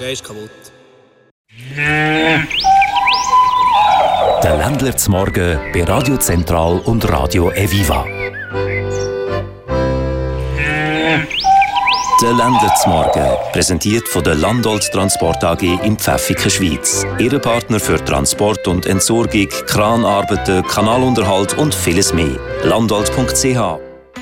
Der ist kaputt. Der Ländler zum Morgen bei Radio Zentral und Radio Eviva. Der Ländler zum Morgen, präsentiert von der Landolt Transport AG in Pfäffiken, Schweiz. Ihre Partner für Transport und Entsorgung, Kranarbeiten, Kanalunterhalt und vieles mehr. Landolt.ch.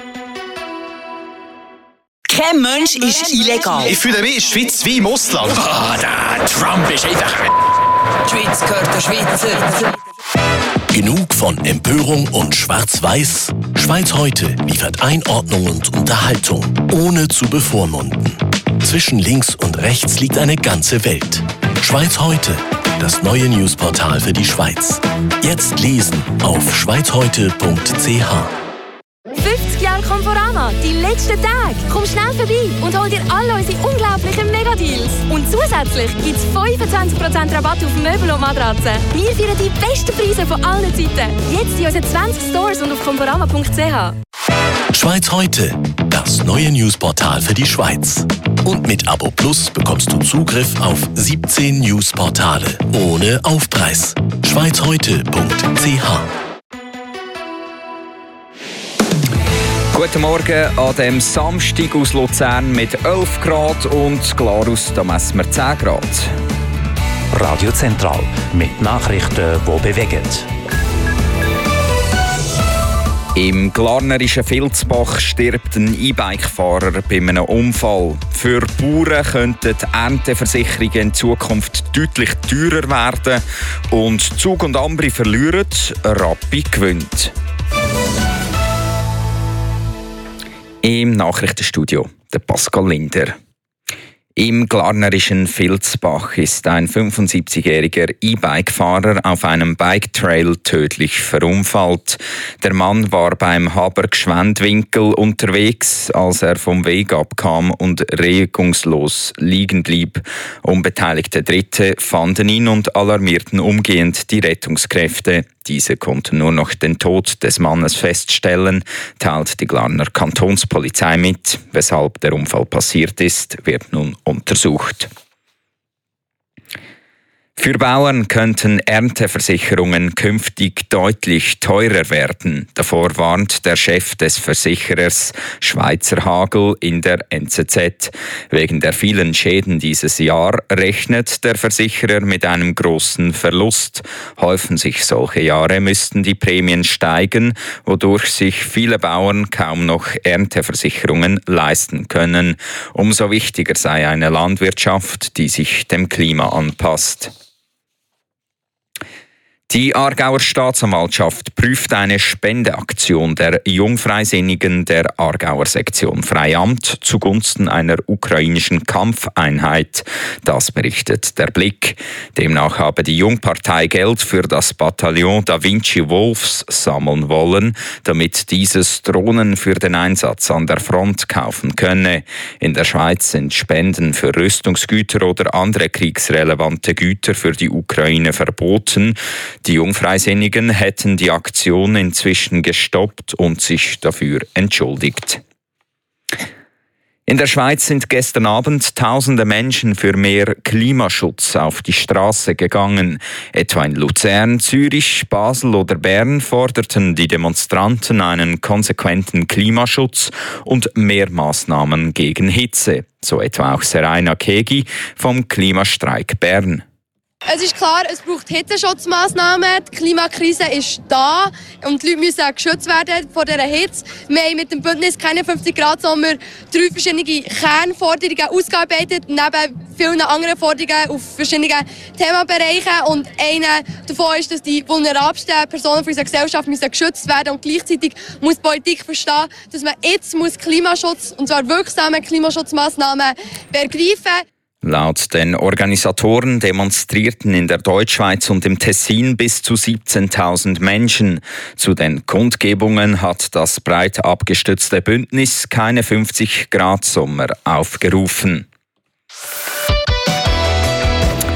Kein Mensch ist illegal. Ich fühle mich in der Schweiz wie im Ausland. Der Trump ist einfach... Die Schweiz gehört der Schweizer. Genug von Empörung und Schwarz-Weiß? Schweiz heute liefert Einordnung und Unterhaltung, ohne zu bevormunden. Zwischen links und rechts liegt eine ganze Welt. Schweiz heute, das neue Newsportal für die Schweiz. Jetzt lesen auf schweizheute.ch. 50 Jahre Conforama, die letzten Tage. Komm schnell vorbei und hol dir alle unsere unglaublichen Megadeals. Und zusätzlich gibt es 25% Rabatt auf Möbel und Matratzen. Wir feiern die besten Preise von allen Seiten. Jetzt in unseren 20 Stores und auf conforama.ch. Schweiz heute, das neue Newsportal für die Schweiz. Und mit Abo Plus bekommst du Zugriff auf 17 Newsportale ohne Aufpreis. schweizheute.ch. Guten Morgen an dem Samstag aus Luzern mit 11 Grad und Glarus, da messen wir 10 Grad. Radio Zentral mit Nachrichten, die bewegen. Im glarnerischen Vilsbach stirbt ein E-Bike-Fahrer bei einem Unfall. Für Bauern könnten die Ernteversicherungen in Zukunft deutlich teurer werden und Zug und Ambri verlieren, Rappi gewinnt. Im Nachrichtenstudio der Pascal Linder. Im glarnerischen Vilsbach ist ein 75-jähriger E-Bike-Fahrer auf einem Bike-Trail tödlich verunfallt. Der Mann war beim Haber-Gschwend-Winkel unterwegs, als er vom Weg abkam und regungslos liegen blieb. Unbeteiligte Dritte fanden ihn und alarmierten umgehend die Rettungskräfte. Diese konnten nur noch den Tod des Mannes feststellen, teilt die Glarner Kantonspolizei mit. Weshalb der Unfall passiert ist, wird nun untersucht. Für Bauern könnten Ernteversicherungen künftig deutlich teurer werden. Davor warnt der Chef des Versicherers Schweizer Hagel in der NZZ. Wegen der vielen Schäden dieses Jahr rechnet der Versicherer mit einem großen Verlust. Häufen sich solche Jahre, müssten die Prämien steigen, wodurch sich viele Bauern kaum noch Ernteversicherungen leisten können. Umso wichtiger sei eine Landwirtschaft, die sich dem Klima anpasst. Die Aargauer Staatsanwaltschaft prüft eine Spendeaktion der Jungfreisinnigen der Aargauer Sektion Freiamt zugunsten einer ukrainischen Kampfeinheit. Das berichtet der Blick. Demnach habe die Jungpartei Geld für das Bataillon Da Vinci Wolves sammeln wollen, damit dieses Drohnen für den Einsatz an der Front kaufen könne. In der Schweiz sind Spenden für Rüstungsgüter oder andere kriegsrelevante Güter für die Ukraine verboten. Die Jungfreisinnigen hätten die Aktion inzwischen gestoppt und sich dafür entschuldigt. In der Schweiz sind gestern Abend tausende Menschen für mehr Klimaschutz auf die Straße gegangen. Etwa in Luzern, Zürich, Basel oder Bern forderten die Demonstranten einen konsequenten Klimaschutz und mehr Maßnahmen gegen Hitze. So etwa auch Seraina Kegi vom Klimastreik Bern. Es ist klar, es braucht Hitzeschutzmaßnahmen. Die Klimakrise ist da und die Leute müssen auch geschützt werden vor dieser Hitze. Wir haben mit dem Bündnis «Keine 50 Grad Sommer» 3 verschiedene Kernforderungen ausgearbeitet, neben vielen anderen Forderungen auf verschiedenen Themenbereichen. Und eine davon ist, dass die vulnerabelsten Personen unserer Gesellschaft geschützt werden müssen. Und gleichzeitig muss die Politik verstehen, dass man jetzt Klimaschutz, und zwar wirksame Klimaschutzmaßnahmen, ergreifen muss. Laut den Organisatoren demonstrierten in der Deutschschweiz und im Tessin bis zu 17.000 Menschen. Zu den Kundgebungen hat das breit abgestützte Bündnis «Keine 50 Grad Sommer» aufgerufen.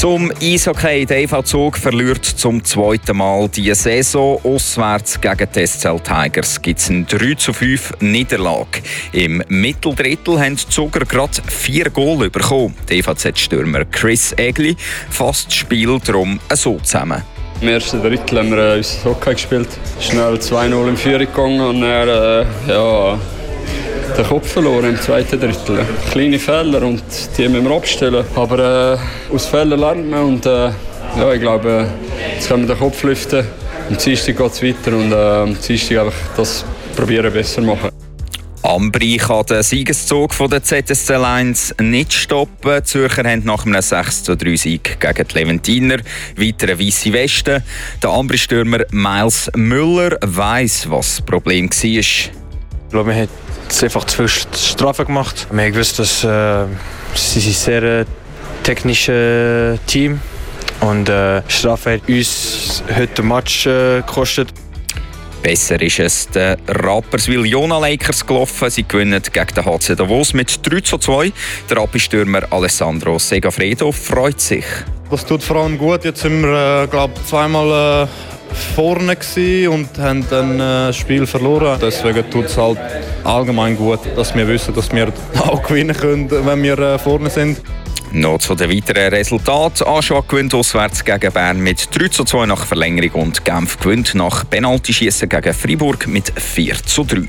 Zum Eishockey. Der EV Zug verliert zum zweiten Mal die Saison. Auswärts gegen die SCL Tigers gibt es eine 3:5 Niederlage. Im Mitteldrittel haben die Zuger gerade 4 Goal bekommen. Der EVZ-Stürmer Chris Egli fasst das Spiel darum so zusammen. Im ersten Drittel haben wir unser Hockey gespielt. Schnell 2-0 in Führung gegangen und dann den Kopf verloren im zweiten Drittel. Kleine Fehler und die müssen wir abstellen. Aber aus Fehlern lernt man und ich glaube, jetzt können wir den Kopf lüften. Am Dienstag geht es weiter und am Dienstag einfach das probieren besser machen. Ambri kann den Siegeszug von der ZSC Lions nicht stoppen. Die Zürcher haben nach einem 6:3-Sieg gegen die Leventiner weiter eine weisse Weste. Der Ambri-Stürmer Miles Müller weiss, was das Problem war. Ich glaube, wir haben einfach zu viel Strafen gemacht. Wir haben gewusst, dass sie ein sehr technisches Team und Strafe hat uns heute den Match gekostet. Besser ist es den Rapperswil Jona Lakers gelaufen. Sie gewinnen gegen den HC Davos mit 3:2. Der Rappi-Stürmer Alessandro Segafredo freut sich. Das tut vor allem gut. Jetzt sind wir zweimal vorne und haben dann das Spiel verloren. Deswegen tut es halt allgemein gut, dass wir wissen, dass wir auch gewinnen können, wenn wir vorne sind. Noch zu den weiteren Resultaten. Aschua gewinnt auswärts gegen Bern mit 3:2 nach Verlängerung und Genf gewinnt nach Penaltyschiessen gegen Freiburg mit 4:3.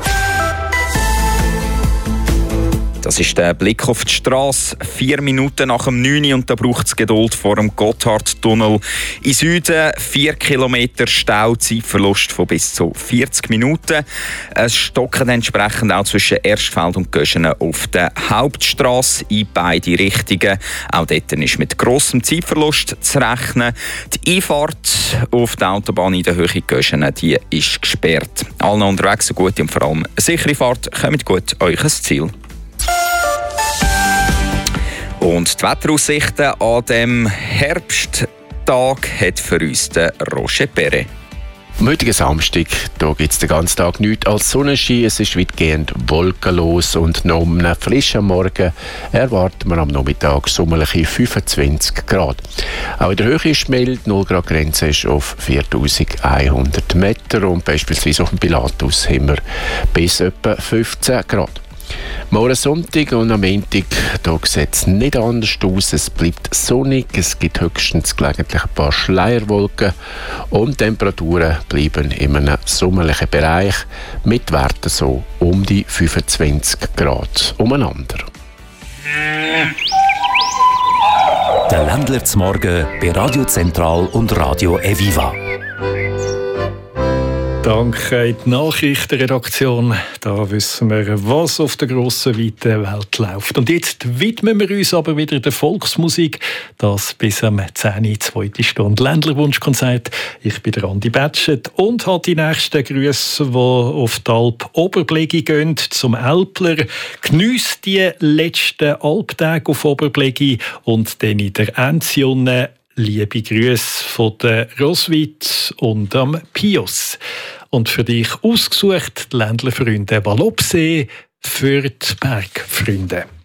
Das ist der Blick auf die Straße. 4 Minuten nach dem 9 und da braucht es Geduld vor dem Gotthardtunnel. Im Süden 4 Kilometer Stau, Zeitverlust von bis zu 40 Minuten. Es stocken entsprechend auch zwischen Erstfeld und Göschenen auf der Hauptstrasse in beide Richtungen. Auch dort ist mit grossem Zeitverlust zu rechnen. Die Einfahrt auf der Autobahn in der Höhe Göschenen, die ist gesperrt. Allen unterwegs eine gute und vor allem eine sichere Fahrt. Kommt gut euch ans Ziel. Und die Wetteraussichten an diesem Herbsttag hat für uns der Roger Perret. Am heutigen Samstag gibt es den ganzen Tag nichts als Sonnenschein. Es ist weitgehend wolkenlos und noch um einen frischen Morgen erwarten wir am Nachmittag sommerliche 25 Grad. Auch in der Höhe ist mild, 0 Grad Grenze ist auf 4100 Meter und beispielsweise auf dem Pilatus haben wir bis etwa 15 Grad. Morgen Sonntag und am Montag sieht es nicht anders aus. Es bleibt sonnig, es gibt höchstens gelegentlich ein paar Schleierwolken und die Temperaturen bleiben in einem sommerlichen Bereich mit Werten so um die 25 Grad umeinander. Der Ländler zum Morgen bei Radio Zentral und Radio Eviva. Danke in die Nachrichtenredaktion. Da wissen wir, was auf der grossen, weiten Welt läuft. Und jetzt widmen wir uns aber wieder der Volksmusik. Das bis am 10. zweite Stunde Ländlerwunschkonzert. Ich bin der Andi Betschet und habe die nächsten Grüße, die auf die Alp Oberblegi gehen, zum Älpler. Geniesst die letzten Alptage auf Oberblegi und dann in der Enzione. Liebe Grüße von der Roswitz und am Pius. Und für dich ausgesucht die Ländlerfreunde Wallopsee für die Bergfreunde.